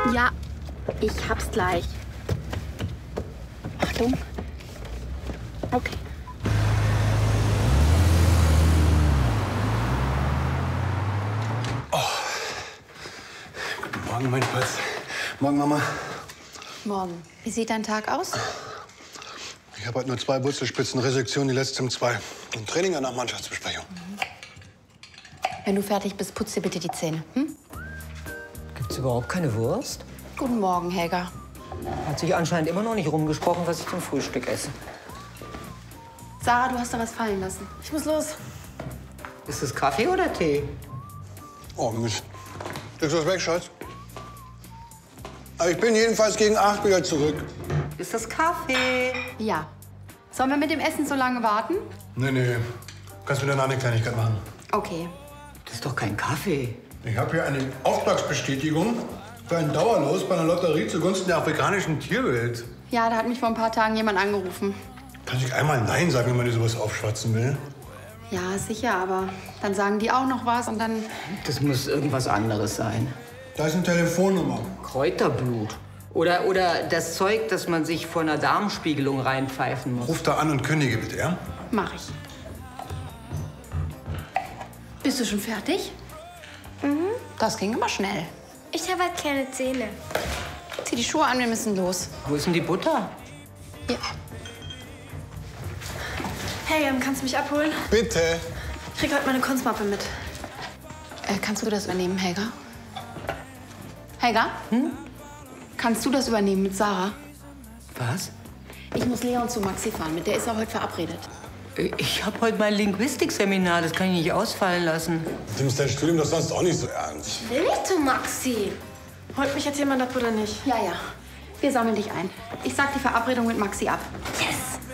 Ja, ich hab's gleich. Achtung. Okay. Guten Morgen, mein Schatz. Morgen, Mama. Morgen. Wie sieht dein Tag aus? Ich habe heute nur 2 Wurzelspitzenresektionen, die letzte um 2. Und Training nach Mannschaftsbesprechung. Wenn du fertig bist, putz dir bitte die Zähne. Hm? Gibt's überhaupt keine Wurst? Guten Morgen, Helga. Hat sich anscheinend immer noch nicht rumgesprochen, was ich zum Frühstück esse. Sarah, du hast da was fallen lassen. Ich muss los. Ist es Kaffee oder Tee? Oh, Mist. Legst du was weg, Schatz? Aber ich bin jedenfalls gegen 8 wieder zurück. Ist das Kaffee? Ja. Sollen wir mit dem Essen so lange warten? Nee. Kannst mir danach eine Kleinigkeit machen. Okay. Das ist doch kein Kaffee. Ich habe hier eine Auftragsbestätigung für ein Dauerlos bei einer Lotterie zugunsten der afrikanischen Tierwelt. Ja, da hat mich vor ein paar Tagen jemand angerufen. Kann ich einmal Nein sagen, wenn man dir sowas aufschwatzen will? Ja, sicher, aber dann sagen die auch noch was und dann... Das muss irgendwas anderes sein. Da ist eine Telefonnummer. Kräuterblut. Oder das Zeug, das man sich vor einer Darmspiegelung reinpfeifen muss. Ruf da an und kündige bitte, ja? Mach ich. Bist du schon fertig? Mhm. Das ging immer schnell. Ich habe halt keine Zähne. Zieh die Schuhe an, wir müssen los. Wo ist denn die Butter? Hier. Hey, kannst du mich abholen? Bitte. Ich krieg heute meine Kunstmappe mit. Kannst du das übernehmen, Helga? Helga? Kannst du das übernehmen mit Sarah? Was? Ich muss Leon zu Maxi fahren. Mit der ist er heute verabredet. Ich habe heute mein Linguistikseminar, das kann ich nicht ausfallen lassen. Du nimmst dein Studium doch sonst auch nicht so ernst. Will ich zu Maxi? Holt mich jetzt jemand ab oder nicht? Ja. Wir sammeln dich ein. Ich sag die Verabredung mit Maxi ab. Yes!